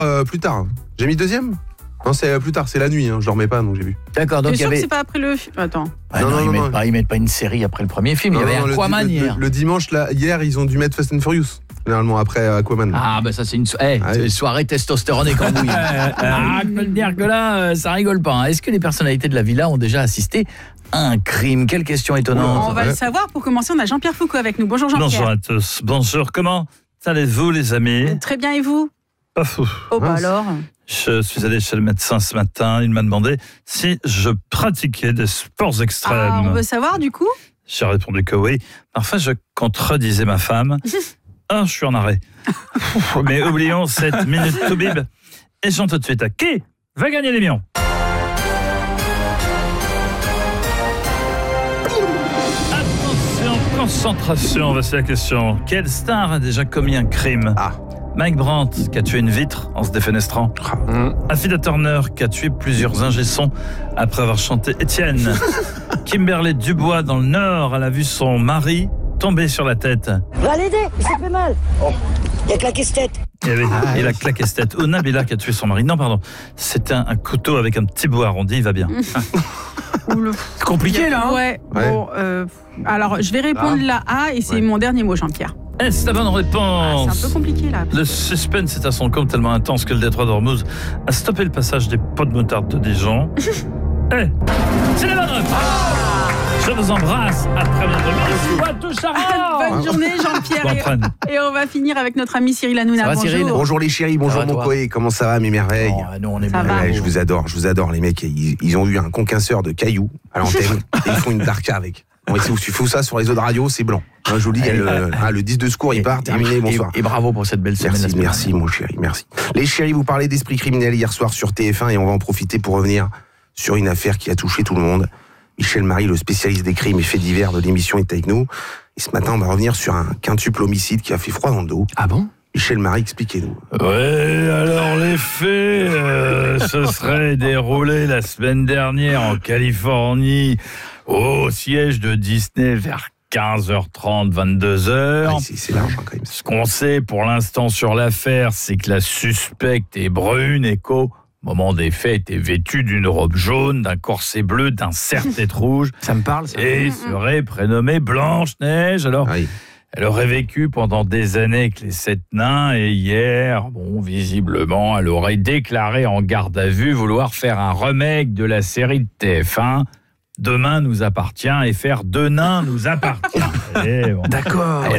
plus tard. J'ai mis deuxième ? Non, c'est plus tard, c'est la nuit, je dormais pas, donc j'ai vu. D'accord, donc T'es il y sûr que avait... c'est pas après le film ? Attends. Ah non, ils mettent pas une série après le premier film. Il y avait Aquaman hier. Le dimanche, là, hier, ils ont dû mettre Fast and Furious, généralement, après Aquaman. Ah, bah ça, c'est une soirée testostérone et cambouille. Je peux te dire que là, ça rigole pas. Est-ce que les personnalités de la villa ont déjà assisté à un crime ? Quelle question étonnante. On va le savoir. Pour commencer, on a Jean-Pierre Foucault avec nous. Bonjour Jean-Pierre. Bonjour à tous. Bonjour, comment allez-vous les amis ? Très bien, et vous ? Pas fou. Oh bah alors. Je suis allé chez le médecin ce matin, il m'a demandé si je pratiquais des sports extrêmes. Ah, on veut savoir du coup ? J'ai répondu que oui. Parfois je contredisais ma femme. Je suis en arrêt. Mais oublions cette minute to bib. Et j'en tout de suite à qui va gagner les millions ? Attention, concentration, voici la question. Quelle star a déjà commis un crime ? Mike Brandt, qui a tué une vitre en se défenestrant. Affida Turner, qui a tué plusieurs ingé-sons après avoir chanté Étienne. Kimberly Dubois, dans le Nord, elle a vu son mari tomber sur la tête. Va l'aider, il s'est fait mal. Il a claqué cette tête. Il a claqué cette tête. Ou Nabila, qui a tué son mari. Non, pardon. C'était un couteau avec un petit bois arrondi, il va bien. C'est compliqué, là. Ouais. Bon, alors, je vais répondre la A et c'est mon dernier mot, Jean-Pierre. Est-ce la bonne réponse ? C'est un peu compliqué là. Le suspense est à son comble tellement intense que le détroit d'Ormuz a stoppé le passage des pots de moutarde de Dijon. C'est la bonne réponse. Je vous embrasse. À très bientôt. Bonne journée Jean-Pierre. Et on va finir avec notre ami Cyril Hanouna. Ça va, Cyril ? Bonjour les chéris, bonjour mon Koé, comment ça va mes merveilles ? Nous on est Ça bien. va. Ouais, je vous adore les mecs, ils ont eu un conquinqueur de cailloux à l'antenne et ils font une darka avec. Bon, si tu fous ça sur les autres radios, c'est blanc. Moi, je vous dis, le 10 de secours, il part, terminé, bonsoir. Et bravo pour cette belle semaine. Merci mon chéri, merci. Les chéris, vous parlez d'esprit criminel hier soir sur TF1 et on va en profiter pour revenir sur une affaire qui a touché tout le monde. Michel Marie, le spécialiste des crimes et faits divers de l'émission, est avec nous. Et ce matin, on va revenir sur un quintuple homicide qui a fait froid dans le dos. Ah bon ? Michel Marie, expliquez-nous. Ouais, alors les faits se seraient déroulés la semaine dernière en Californie, au siège de Disney vers 15h30, 22h. C'est large quand même. Ce qu'on sait pour l'instant sur l'affaire, c'est que la suspecte est brune et qu'au moment des faits était vêtue d'une robe jaune, d'un corset bleu, d'un serre-tête rouge. Ça me parle, ça. Et serait prénommée Blanche-Neige. Alors, elle aurait vécu pendant des années avec les 7 nains et hier, visiblement, elle aurait déclaré en garde à vue vouloir faire un remake de la série de TF1. Demain nous appartient et faire 2 nains nous appartient. D'accord. Elle